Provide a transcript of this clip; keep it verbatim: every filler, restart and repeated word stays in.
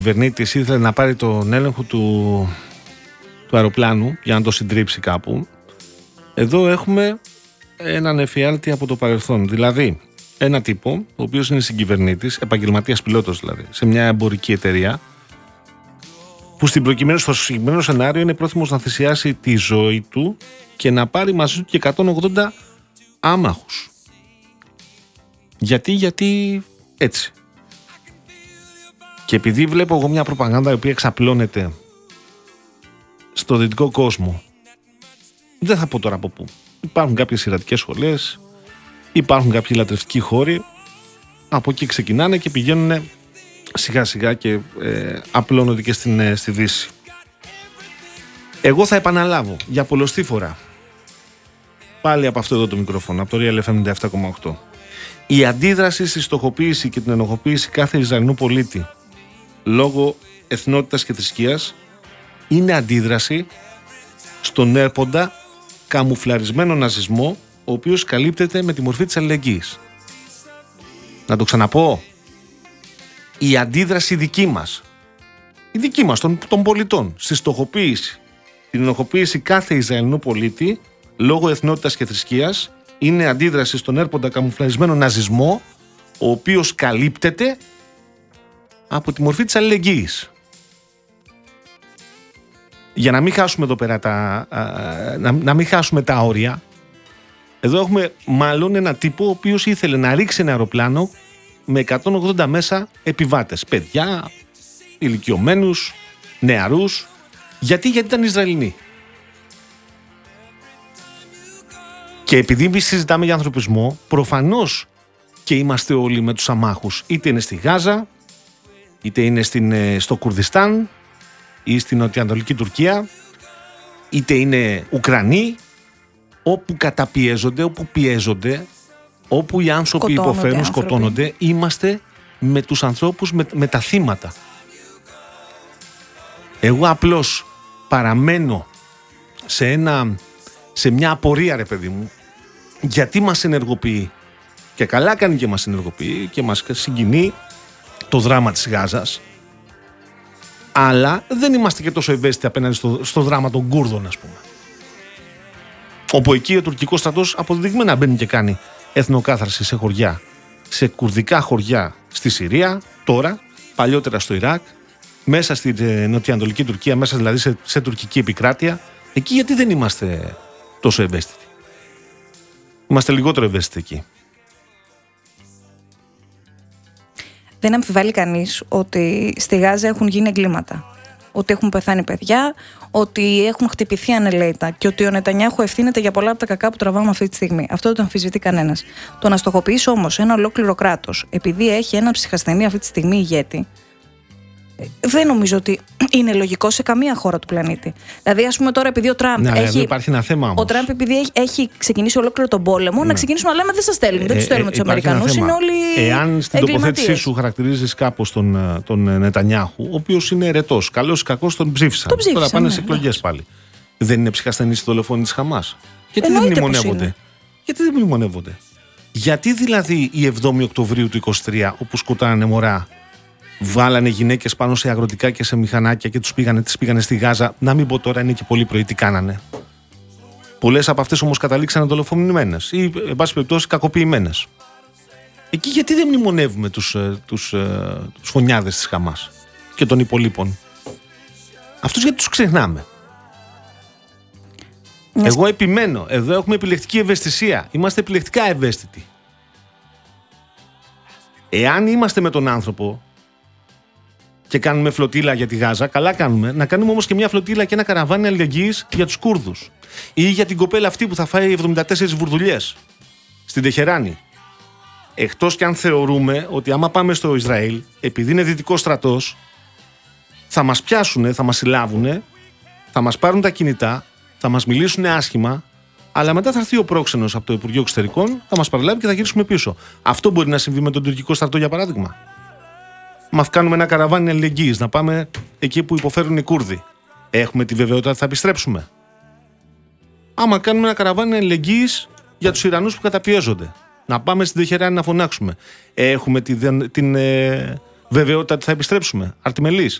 κυβερνήτης ήθελε να πάρει τον έλεγχο του, του αεροπλάνου για να το συντρίψει κάπου. Εδώ έχουμε έναν εφιάλτη από το παρελθόν. Δηλαδή, ένα τύπο, ο οποίος είναι συγκυβερνήτης, επαγγελματίας πιλότος δηλαδή, σε μια εμπορική εταιρεία, που στην προκειμένου, στο συγκεκριμένο σενάριο είναι πρόθυμος να θυσιάσει τη ζωή του και να πάρει μαζί του και εκατόν ογδόντα άμαχους. Γιατί, γιατί έτσι. Και επειδή βλέπω εγώ μια προπαγάνδα η οποία εξαπλώνεται στο δυτικό κόσμο, δεν θα πω τώρα από πού. Υπάρχουν κάποιες ιερατικές σχολές, υπάρχουν κάποιοι λατρευτικοί χώροι, από εκεί ξεκινάνε και πηγαίνουν σιγά σιγά και ε, απλώνονται και στην, ε, στη Δύση. Εγώ θα επαναλάβω για πολλοστή φορά, πάλι από αυτό εδώ το μικρόφωνο, από το Real εφ εμ ενενήντα επτά κόμμα οκτώ. Η αντίδραση στη στοχοποίηση και την ενοχοποίηση κάθε Ισραηλινού πολίτη λόγω εθνότητας και θρησκείας είναι αντίδραση στον έρποντα καμουφλαρισμένο ναζισμό, ο οποίος καλύπτεται με τη μορφή της αλληλεγγύης. Να το ξαναπώ. Η αντίδραση δική μας, η δική μας των, των πολιτών, στη στοχοποίηση, την ενοχοποίηση κάθε Ισραηλινού πολίτη λόγω εθνότητας και θρησκείας είναι αντίδραση στον έρποντα καμουφλαρισμένο ναζισμό, ο οποίος καλύπτεται από τη μορφή της αλληλεγγύης. Για να μην χάσουμε εδώ πέρα τα, α, να, να μην χάσουμε τα όρια, εδώ έχουμε μάλλον ένα τύπο ο οποίος ήθελε να ρίξει ένα αεροπλάνο με εκατόν ογδόντα μέσα επιβάτες, παιδιά, ηλικιωμένους, νεαρούς. Γιατί, γιατί ήταν Ισραηλινοί. Και επειδή εμείς συζητάμε για ανθρωπισμό, προφανώς και είμαστε όλοι με τους αμάχους, είτε είναι στη Γάζα, είτε είναι στην, στο Κουρδιστάν ή στην νοτιοανατολική Τουρκία, είτε είναι Ουκρανοί, όπου καταπιέζονται, όπου πιέζονται, όπου οι άνθρωποι σκοτώνονται, υποφέρουν, άνθρωποι. σκοτώνονται, είμαστε με τους ανθρώπους, με, με τα θύματα. Εγώ απλώς παραμένω σε, ένα, σε μια απορία, ρε παιδί μου, γιατί μας ενεργοποιεί, και καλά κάνει και μας ενεργοποιεί και μας συγκινεί το δράμα της Γάζας, αλλά δεν είμαστε και τόσο ευαίσθητοι απέναντι στο, στο δράμα των Κούρδων, ας πούμε. Όπου εκεί ο τουρκικός στρατός αποδεδειγμένα μπαίνει και κάνει εθνοκάθαρση σε χωριά, σε κουρδικά χωριά στη Συρία, τώρα, παλιότερα στο Ιράκ, μέσα στη νοτιοανατολική Τουρκία, μέσα δηλαδή σε, σε τουρκική επικράτεια. Εκεί γιατί δεν είμαστε τόσο ευαίσθητοι. Είμαστε λιγότερο ευαίσθητοι εκεί. Δεν αμφιβάλλει κανείς ότι στη Γάζα έχουν γίνει εγκλήματα. Ότι έχουν πεθάνει παιδιά, ότι έχουν χτυπηθεί ανελαίητα και ότι ο Νετανιάχου ευθύνεται για πολλά από τα κακά που τραβάμε αυτή τη στιγμή. Αυτό δεν το αμφισβητεί κανένας. Το να στοχοποιήσει όμως ένα ολόκληρο κράτος, επειδή έχει ένα ψυχασθενή αυτή τη στιγμή ηγέτη, δεν νομίζω ότι είναι λογικό σε καμία χώρα του πλανήτη. Δηλαδή, ας πούμε τώρα, επειδή ο Τραμπ. Ναι, έχει, υπάρχει ένα θέμα όμως. Ο Τραμπ, επειδή έχει, έχει ξεκινήσει ολόκληρο τον πόλεμο, ναι. να ξεκινήσουμε να λέμε δεν σας στέλνουμε, δεν τους στέλνουμε τους Αμερικανούς, είναι όλοι. Εάν στην τοποθέτησή σου χαρακτηρίζεις κάπως τον, τον Νετανιάχου, ο οποίος είναι ερετός, καλός ή κακός, τον ψήφισαν. Τον ψήφισαν τώρα πάνε ναι, σε εκλογές πάλι. Δεν είναι ψυχασθενή στη δολοφόνη της Χαμάς. Γιατί Εννοείται δεν μνημονεύονται. Γιατί δεν μνημονεύονται. Γιατί δηλαδή η εβδόμη Οκτωβρίου του είκοσι τρία, όπου σκοτάνανε μωρά, βάλανε γυναίκες πάνω σε αγροτικά και σε μηχανάκια και τους πήγανε, τις πήγανε στη Γάζα, να μην πω τώρα είναι και πολύ πρωί τι κάνανε. Πολλές από αυτές όμως καταλήξανε δολοφονημένες ή, εν πάση περιπτώσει, κακοποιημένες. Εκεί γιατί δεν μνημονεύουμε τους, τους, τους φωνιάδες της Χαμάς και των υπολείπων. Αυτούς γιατί τους ξεχνάμε. Μιας... Εγώ επιμένω, εδώ έχουμε επιλεκτική ευαισθησία. Είμαστε επιλεκτικά ευαίσθητοι. Εάν είμαστε με τον άνθρωπο και κάνουμε φλωτίλα για τη Γάζα, καλά κάνουμε, να κάνουμε όμως και μια φλωτίλα και ένα καραβάνι αλληλεγγύης για τους Κούρδους. Ή για την κοπέλα αυτή που θα φάει εβδομήντα τέσσερις βουρδουλιές στην Τεχεράνη. Εκτός κι αν θεωρούμε ότι άμα πάμε στο Ισραήλ, επειδή είναι δυτικός στρατός, θα μας πιάσουνε, θα μας συλλάβουνε, θα μας πάρουν τα κινητά, θα μας μιλήσουν άσχημα, αλλά μετά θα έρθει ο πρόξενος από το Υπουργείο Εξωτερικών, θα μας παραλάβει και θα γυρίσουμε πίσω. Αυτό μπορεί να συμβεί με τον τουρκικό στρατό, για παράδειγμα. Μα κάνουμε ένα καραβάνι αλληλεγγύης, να πάμε εκεί που υποφέρουν οι Κούρδοι. Έχουμε τη βεβαιότητα ότι θα επιστρέψουμε. Άμα κάνουμε ένα καραβάνι αλληλεγγύης για τους Ιρανούς που καταπιέζονται, να πάμε στην Τεχεράνη να φωνάξουμε. Έχουμε την, την, ε, Βεβαιότητα ότι θα επιστρέψουμε. Αρτιμελής.